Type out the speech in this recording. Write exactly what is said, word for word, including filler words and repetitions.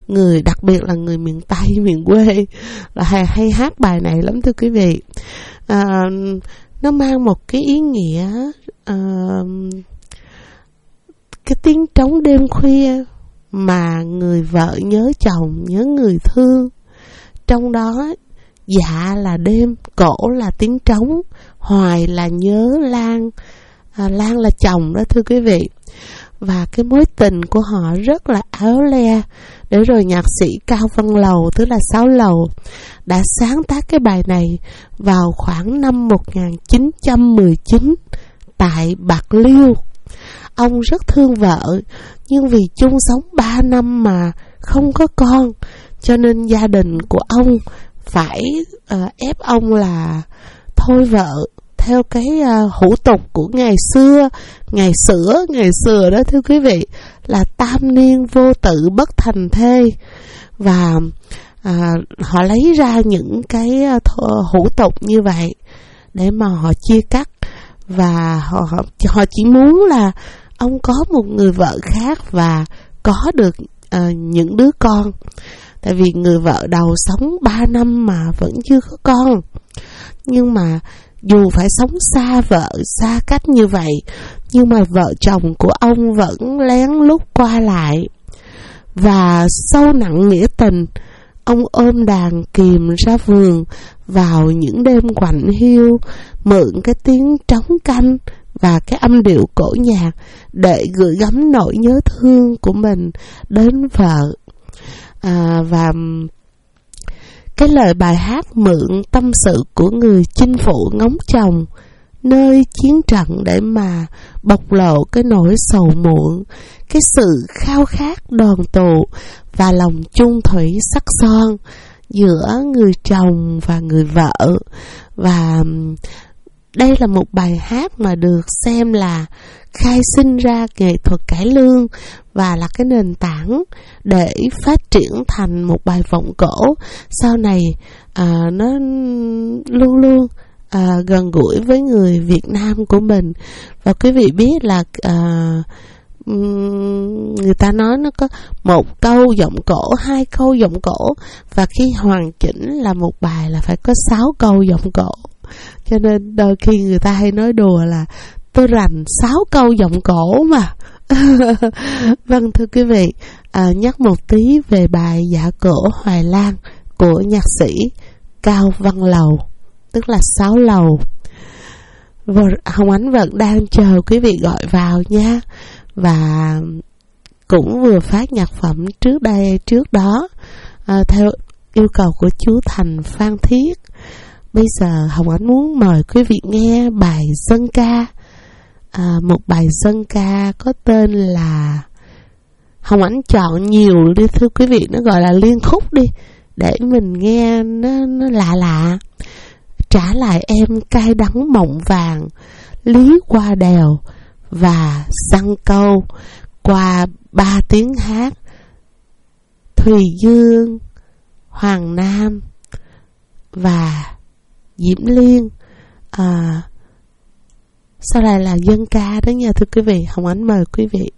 người đặc biệt là người miền Tây, miền quê là hay, hay hát bài này lắm thưa quý vị. À, nó mang một cái ý nghĩa à, cái tiếng trống đêm khuya mà người vợ nhớ chồng, nhớ người thương. Trong đó dạ là đêm, cổ là tiếng trống, hoài là nhớ Lan, à, Lan là chồng đó thưa quý vị. Và cái mối tình của họ rất là éo le. Để rồi nhạc sĩ Cao Văn Lầu, tức là Sáu Lầu, đã sáng tác cái bài này vào khoảng năm một nghìn chín trăm mười chín tại Bạc Liêu. Ông rất thương vợ, nhưng vì chung sống ba năm mà không có con, cho nên gia đình của ông phải uh, ép ông là thôi vợ theo cái uh, hủ tục của ngày xưa, ngày xưa, ngày xưa đó thưa quý vị, là tam niên vô tự bất thành thê. Và à, họ lấy ra những cái uh, hủ tục như vậy để mà họ chia cắt. Và họ, họ, họ chỉ muốn là ông có một người vợ khác và có được uh, những đứa con. Tại vì người vợ đầu sống ba năm mà vẫn chưa có con. Nhưng mà dù phải sống xa vợ, xa cách như vậy, nhưng mà vợ chồng của ông vẫn lén lút qua lại. Và sâu nặng nghĩa tình, ông ôm đàn kìm ra vườn vào những đêm quạnh hiu, mượn cái tiếng trống canh và cái âm điệu cổ nhạc để gửi gắm nỗi nhớ thương của mình đến vợ. À, và cái lời bài hát mượn tâm sự của người chinh phụ ngóng chồng nơi chiến trận để mà bộc lộ cái nỗi sầu muộn, cái sự khao khát đoàn tụ và lòng chung thủy sắc son giữa người chồng và người vợ. Và đây là một bài hát mà được xem là khai sinh ra nghệ thuật cải lương và là cái nền tảng để phát triển thành một bài vọng cổ sau này à, nó luôn luôn à, gần gũi với người Việt Nam của mình. Và quý vị biết là à, người ta nói nó có một câu giọng cổ, hai câu giọng cổ, và khi hoàn chỉnh là một bài là phải có sáu câu giọng cổ. Cho nên đôi khi người ta hay nói đùa là tôi rành sáu câu giọng cổ mà. Vâng thưa quý vị, à, nhắc một tí về bài Dạ Cổ Hoài Lan của nhạc sĩ Cao Văn Lầu, tức là Sáu Lầu. Và Hồng Ánh vẫn đang chờ quý vị gọi vào nha. Và cũng vừa phát nhạc phẩm trước đây, trước đó à, theo yêu cầu của chú Thành Phan Thiết. Bây giờ Hồng Ánh muốn mời quý vị nghe bài dân ca, à, một bài dân ca có tên là, Hồng Ánh chọn nhiều đi thưa quý vị, nó gọi là liên khúc đi, để mình nghe nó, nó lạ lạ. Trả lại em cay đắng mộng vàng, lý qua đèo và xăng câu, qua ba tiếng hát, Thùy Dương, Hoàng Nam và Diễm Liên. À, sau này là dân ca đó nha thưa quý vị. Hồng Ánh mời quý vị.